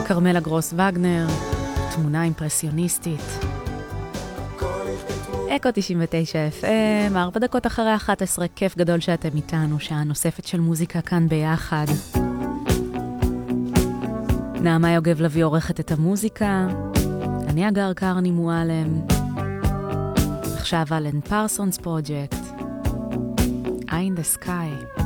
קרמלה גרוס וגנר, תמונה אימפרסיוניסטית. אקו 99 FM, 4 דקות אחרי 11, כיף גדול שאתם איתנו, שעה נוספת של מוזיקה כאן ביחד. נעמה יוגב לוי עורכת את המוזיקה, אני אגר קרני מועלם. עכשיו אלן פרסונס פרוג'קט, Eye in the Sky.